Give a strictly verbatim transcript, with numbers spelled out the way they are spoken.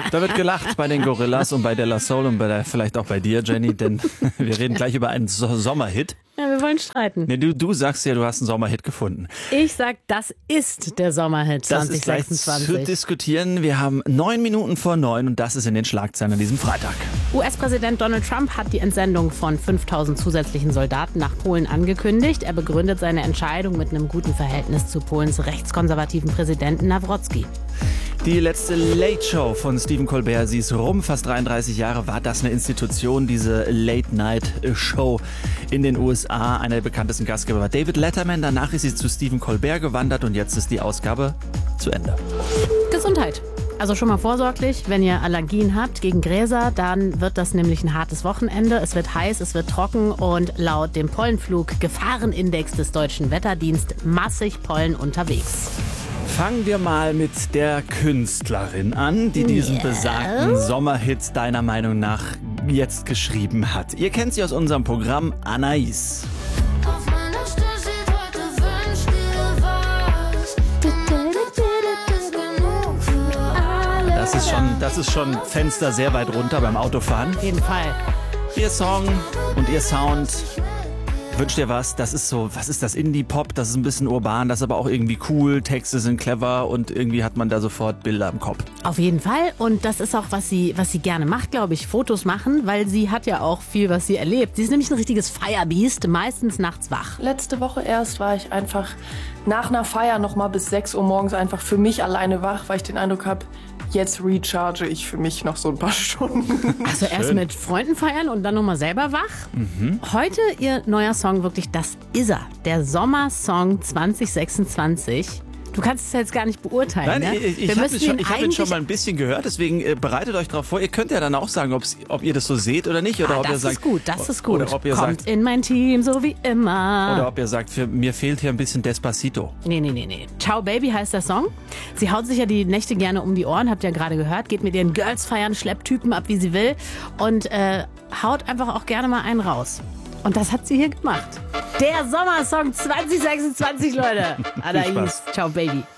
Da wird gelacht bei den Gorillas und bei De La Soul und bei der, vielleicht auch bei dir, Jenny, denn wir reden gleich über einen so- Sommerhit. Ja, wir wollen streiten. Nee, du, du sagst ja, du hast einen Sommerhit gefunden. Ich sag, das ist der Sommerhit Das ist gleich zwanzig zu sechsundzwanzig. diskutieren. Wir haben neun Minuten vor neun und das ist in den Schlagzeilen an diesem Freitag. U S-Präsident Donald Trump hat die Entsendung von fünftausend zusätzlichen Soldaten nach Polen angekündigt. Er begründet seine Entscheidung mit einem guten Verhältnis zu Polens rechtskonservativen Präsidenten Nawrocki. Die letzte Late Show von Stephen Colbert, sie ist rum, fast dreiunddreißig Jahre war das eine Institution, diese Late Night Show in den U S A. Einer der bekanntesten Gastgeber war David Letterman, danach ist sie zu Stephen Colbert gewandert und jetzt ist die Ausgabe zu Ende. Gesundheit. Also schon mal vorsorglich, wenn ihr Allergien habt gegen Gräser, dann wird das nämlich ein hartes Wochenende. Es wird heiß, es wird trocken und laut dem Pollenflug-Gefahrenindex des Deutschen Wetterdienst massig Pollen unterwegs. Fangen wir mal mit der Künstlerin an, die diesen besagten Sommerhit deiner Meinung nach jetzt geschrieben hat. Ihr kennt sie aus unserem Programm, Anais. Auf meiner Stirn steht heute, wünsch dir was. Das ist genug für alle. Das ist schon, das ist schon Fenster sehr weit runter beim Autofahren. Auf jeden Fall. Ihr Song und ihr Sound. Wünsch dir was, das ist so, was ist das, Indie-Pop, das ist ein bisschen urban, das ist aber auch irgendwie cool, Texte sind clever und irgendwie hat man da sofort Bilder im Kopf. Auf jeden Fall. Und das ist auch, was sie, was sie gerne macht, glaube ich, Fotos machen, weil sie hat ja auch viel, was sie erlebt. Sie ist nämlich ein richtiges Firebeast, meistens nachts wach. Letzte Woche erst war ich einfach nach einer Feier noch mal bis sechs Uhr morgens einfach für mich alleine wach, weil ich den Eindruck habe, jetzt recharge ich für mich noch so ein paar Stunden. Also erst mit Freunden feiern und dann nochmal selber wach. Mhm. Heute ihr neuer Song, wirklich, das ist er. Der Sommersong zwanzig sechsundzwanzig. Du kannst es jetzt gar nicht beurteilen. Nein, ne? ich, ich Wir habe müssen ihn schon, ihn ich hab ihn schon eigentlich- mal ein bisschen gehört, deswegen äh, bereitet euch darauf vor. Ihr könnt ja dann auch sagen, ob's, ob ihr das so seht oder nicht. Oder Ah, ob das ihr ist sagt, gut, das ist gut. Oder ob ihr Kommt sagt, in mein Team, so wie immer. oder ob ihr sagt, für, mir fehlt hier ein bisschen Despacito. Nee, nee, nee, nee. Ciao Baby heißt der Song. Sie haut sich ja die Nächte gerne um die Ohren, habt ihr ja gerade gehört. Geht mit ihren Girls feiern, schleppt Typen ab, wie sie will. Und äh, haut einfach auch gerne mal einen raus. Und das hat sie hier gemacht. Der Sommersong zwanzig sechsundzwanzig, Leute. Anais, Spaß. Ciao Baby.